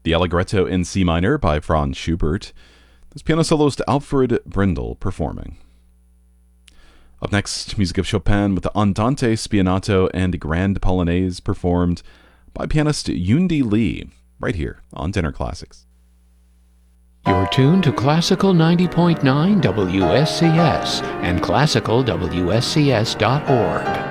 The Allegretto in C minor by Franz Schubert. This piano soloist Alfred Brindle performing. Up next, music of Chopin with the Andante Spianato and Grand Polonaise performed by pianist Yundi Lee, right here on Dinner Classics. You're tuned to Classical 90.9 WSCS and classicalwscs.org.